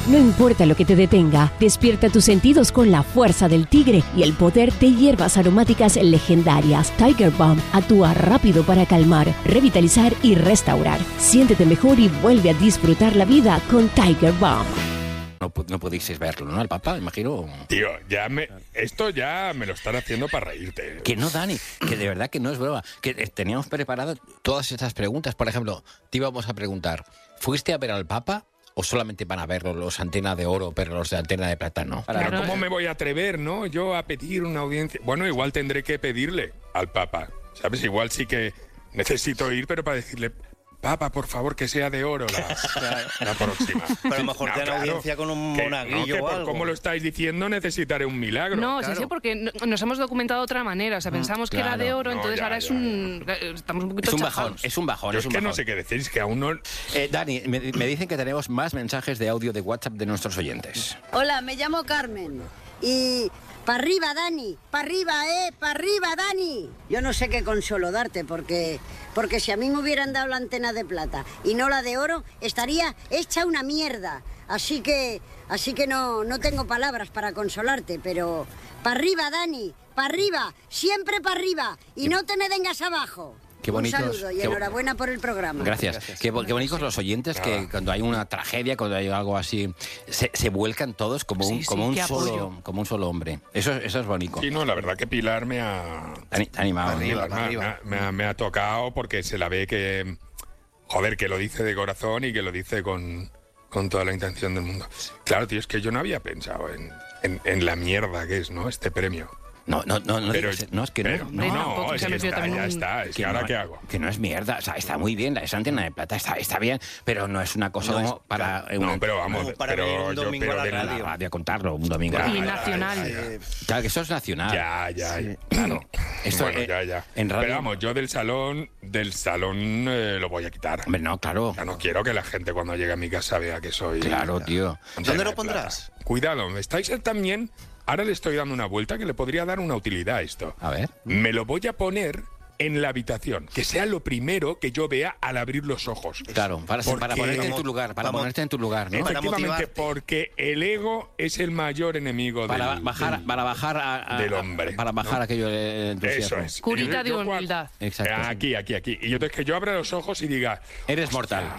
No importa lo que te detenga, despierta tus sentidos con la fuerza del tigre y el poder de hierbas aromáticas legendarias. Tiger Balm actúa rápido para calmar, revitalizar y restaurar. Siéntete mejor y vuelve a disfrutar la vida con Tiger Balm. No pudisteis verlo, ¿no? El Papa, imagino. Tío, esto ya me lo están haciendo para reírte. Que no, Dani, que de verdad que no es broma. Que teníamos preparadas todas estas preguntas. Por ejemplo, te íbamos a preguntar, ¿fuiste a ver al Papa o solamente van a verlo los Antena de Oro, pero los de Antena de Plata no? Pero ¿cómo me voy a atrever, no? Yo a pedir una audiencia. Bueno, igual tendré que pedirle al Papa, ¿sabes? Igual sí que necesito ir, pero para decirle... Papa, por favor, que sea de oro la próxima. Pero a lo mejor te dan audiencia con un monaguillo o algo. Como lo estáis diciendo, necesitaré un milagro. No, claro. sí, porque nos hemos documentado de otra manera. O sea, pensamos que era de oro, entonces ahora estamos un poquito chafados. Es un bajón. Yo es que no sé qué decís, que aún no... Dani, me dicen que tenemos más mensajes de audio de WhatsApp de nuestros oyentes. Hola, me llamo Carmen y... ¡Para arriba, Dani! ¡Para arriba, ¡para arriba, Dani! Yo no sé qué consuelo darte, porque si a mí me hubieran dado la Antena de Plata y no la de oro, estaría hecha una mierda. Así que no tengo palabras para consolarte, pero... ¡Para arriba, Dani! ¡Para arriba! ¡Siempre para arriba! ¡Y no te me vengas abajo! Qué bonitos, un saludo y enhorabuena por el programa. Gracias. Qué bonitos los oyentes que cuando hay una tragedia, cuando hay algo así, se vuelcan todos como un solo hombre. Eso es bonito. Sí, no, la verdad que Pilar me ha... animado. Me ha tocado porque se la ve que... Joder, que lo dice de corazón y que lo dice con toda la intención del mundo. Claro, tío, es que yo no había pensado en la mierda que es, ¿no? Este premio. No, pero, no, es que pero, no. Es que ya está. Es que ahora, ¿qué hago? Que no es mierda. O sea, está muy bien. Esa Antena de Plata está bien, pero no es una cosa como para... pero vamos, pero un domingo a la radio a contarlo, un domingo. Y nacional. Claro, que eso es nacional. Ya. Sí, claro. Esto, bueno, ya. En radio... Pero vamos, yo del salón lo voy a quitar. Hombre, no, claro. Ya no quiero que la gente cuando llegue a mi casa vea que soy... Claro, tío. ¿Dónde lo pondrás? Cuidado, estáis también... Ahora le estoy dando una vuelta que le podría dar una utilidad a esto. A ver. Me lo voy a poner en la habitación, que sea lo primero que yo vea al abrir los ojos. Claro, para ponerte en tu lugar, ponerte en tu lugar, ¿no? Efectivamente, porque el ego es el mayor enemigo del hombre. Para bajar aquello de entusiasmo. Eso es. Curita de humildad. Exacto. Aquí. Y yo que yo abra los ojos y diga... Eres mortal.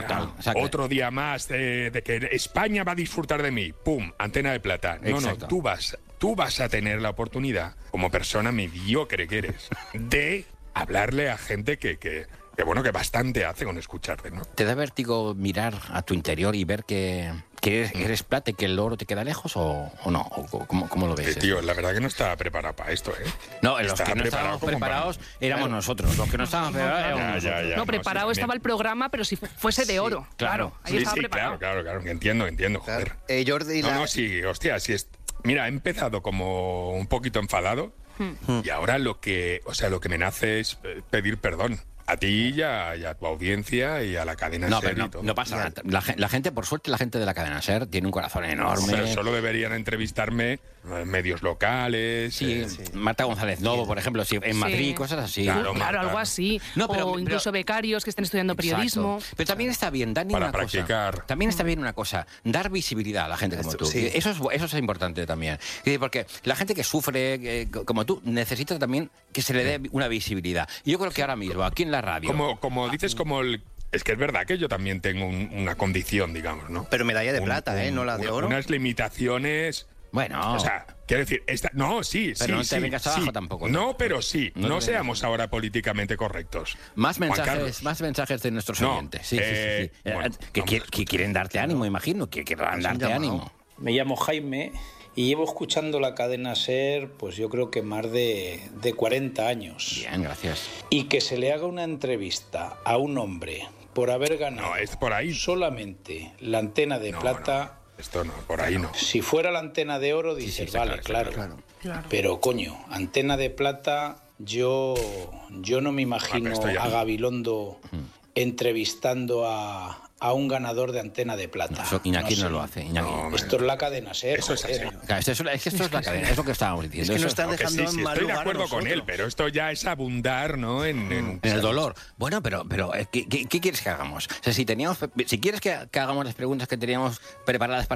Otro día más de que España va a disfrutar de mí. ¡Pum! Antena de Plata. No, tú vas a tener la oportunidad, como persona mediocre que eres, de hablarle a gente que bastante hace con escucharte, ¿no? ¿Te da vértigo mirar a tu interior y ver que eres plata y que el oro te queda lejos o no? ¿Cómo lo ves? Tío, la verdad que no estaba preparado para esto, ¿eh? No, los que no estábamos preparados éramos nosotros. Los que no estábamos preparados éramos nosotros. No, preparado estaba el programa, pero si fuese de oro. Claro, ahí estaba preparado. Claro, que entiendo, joder. Jordi, sí, hostia, sí es... Mira, he empezado como un poquito enfadado y ahora lo que me nace es pedir perdón. A ti y a tu audiencia y a la cadena SER. Pero no pasa nada. La gente, por suerte, la gente de la cadena SER tiene un corazón enorme. Pero solo deberían entrevistarme medios locales. Sí, Marta González Novo, por ejemplo, en Madrid, cosas así. Claro, algo así. O incluso becarios que estén estudiando periodismo. Exacto. Pero también está bien, Dani, para practicar. También está bien una cosa, dar visibilidad a la gente como tú. Sí. Eso es importante también. Porque la gente que sufre, como tú, necesita también que se le dé una visibilidad. Y yo creo que ahora mismo, aquí en la radio... Como dices, es que es verdad que yo también tengo una condición, digamos, ¿no? Pero medalla de plata, no la de oro. Unas limitaciones... Bueno... O sea, quiero decir... sí. Pero no te vengas abajo tampoco. No, pero sí. No seamos ahora políticamente correctos. Más mensajes de nuestros oyentes. Sí. Bueno, que quieren darte ánimo, imagino. Que quieran darte ánimo. Me llamo Jaime... Y llevo escuchando la cadena SER, pues yo creo que más de 40 años. Bien, gracias. Y que se le haga una entrevista a un hombre por haber ganado solamente la Antena de Plata... No. Esto no, por ahí no. Si fuera la Antena de Oro, dices, vale, claro. Pero coño, Antena de Plata, yo no me imagino a Gabilondo entrevistando a un ganador de Antena de Plata. Eso Iñaki no lo hace. Esto es la cadena SER. Eso es así. Es que esto es la cadena, es lo que estábamos diciendo. Es que nos están dejando en mal estoy de lugar acuerdo con él, pero esto ya es abundar, ¿no? En el dolor. Bueno, pero ¿qué quieres que hagamos? O sea, si quieres que hagamos las preguntas que teníamos preparadas para